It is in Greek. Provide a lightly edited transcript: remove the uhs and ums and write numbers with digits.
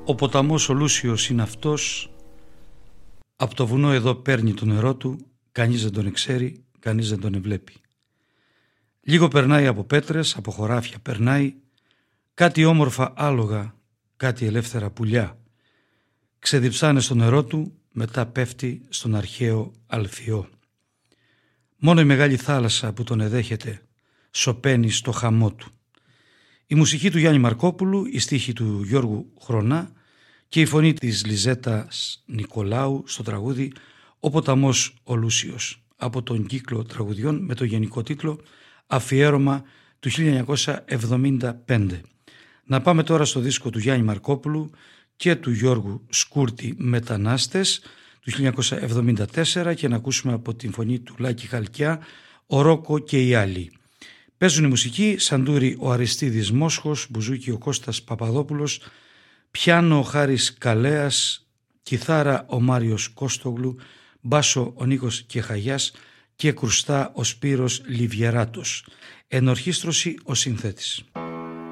Ο ποταμός ο Λούσιος είναι αυτός, απ' το βουνό εδώ παίρνει το νερό του, κανείς δεν τον εξέρει, κανείς δεν τον εβλέπει. Λίγο περνάει από πέτρες, από χωράφια περνάει, κάτι όμορφα άλογα, κάτι ελεύθερα πουλιά. Ξεδιψάνε στο νερό του, μετά πέφτει στον αρχαίο Αλφιό. Μόνο η μεγάλη θάλασσα που τον εδέχεται σωπαίνει στο χαμό του. Η μουσική του Γιάννη Μαρκόπουλου, η στίχη του Γιώργου Χρονά και η φωνή της Λιζέτας Νικολάου στο τραγούδι «Ο ποταμός ο Λούσιος» από τον κύκλο τραγουδιών με το γενικό τίτλο «Αφιέρωμα» του 1975. Να πάμε τώρα στο δίσκο του Γιάννη Μαρκόπουλου και του Γιώργου Σκούρτη «Μετανάστες» του 1974 και να ακούσουμε από την φωνή του Λάκη Χαλκιά «Ο Ρόκο και οι άλλοι». Παίζουν η μουσική σαντούρι ο Αριστίδης Μόσχος, μπουζούκι ο Κώστας Παπαδόπουλος, πιάνο ο Χάρης Καλέας, κιθάρα ο Μάριος Κόστογλου, μπάσο ο Νίκος Κεχαγιάς και κρουστά ο Σπύρος Λιβιεράτος. Ενορχήστρωση ο συνθέτης.